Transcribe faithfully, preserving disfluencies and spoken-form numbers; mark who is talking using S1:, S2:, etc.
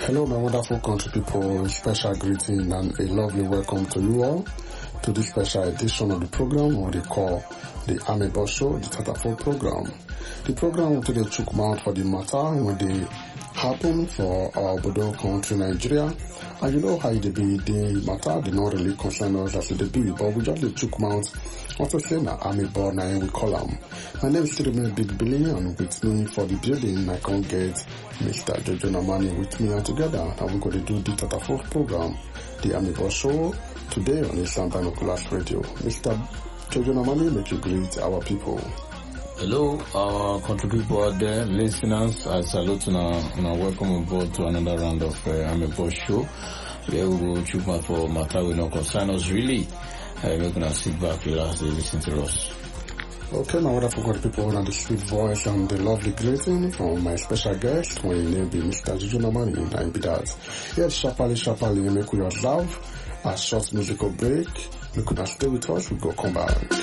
S1: Hello, my wonderful country people. A special greeting and a lovely welcome to you all to this special edition of the program, what they call the Amebo Show, the Tatafo program. The program will today took mount for the matter when they happen for our Bodo country, Nigeria. And you know how it be, the matter did not really concern us as it be, but we just took mount. Also say na Amebo na we call them. My name is still Big Billy, and with me for the building I can get Mister Jojo Namani with me, and together and we're going to do the Tatafo program, the Amebo Show, today on Islam Binoculars Radio. Mister Jojo Namani, make you greet our people.
S2: Hello, our country people out there, listeners. I salute and uh, welcome aboard to another round of uh, Amebo Show. Where we will choose my for matter we not concern us really. Uh, we're gonna sit back, relax, and listen to us.
S1: Okay, my wonderful God people, and the sweet voice and the lovely greeting from my special guest, when your name be Mister Jojo Namani, and I be that. Yes, sharply, sharply, make we observe a short musical break. You could not stay with us, we go come back.